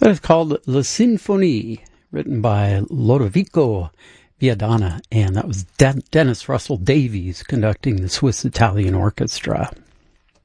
That is called La Sinfonie, written by Lodovico Viadana, and that was Dennis Russell Davies conducting the Swiss Italian Orchestra.